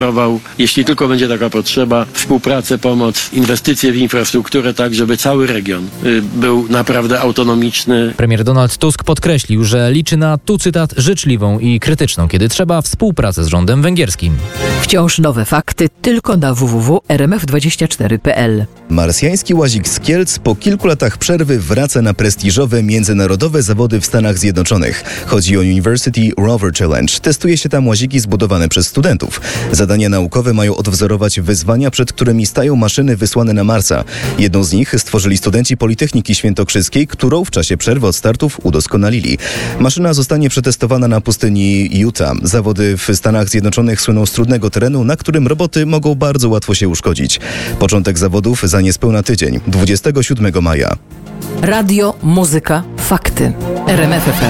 jeśli tylko będzie taka potrzeba, współpracę, pomoc, inwestycje w infrastrukturę, tak żeby cały region był naprawdę autonomiczny. Premier Donald Tusk podkreślił, że liczy na, tu cytat, życzliwą i krytyczną, kiedy trzeba, współpracę z rządem węgierskim. Wciąż nowe fakty tylko na www.rmf24.pl. Marsjański łazik z Kielc po kilku latach przerwy wraca na prestiżowe międzynarodowe zawody w Stanach Zjednoczonych. Chodzi o University Rover Challenge. Testuje się tam łaziki zbudowane przez studentów. Zadania naukowe mają odwzorować wyzwania, przed którymi stają maszyny wysłane na Marsa. Jedną z nich stworzyli studenci Politechniki Świętokrzyskiej, którą w czasie przerwy od startów udoskonalili. Maszyna zostanie przetestowana na pustyni Utah. Zawody w Stanach Zjednoczonych słyną z trudnego terenu, na którym roboty mogą bardzo łatwo się uszkodzić. Początek zawodów za niespełna tydzień, 27 maja. Radio, muzyka, fakty. RMF FM.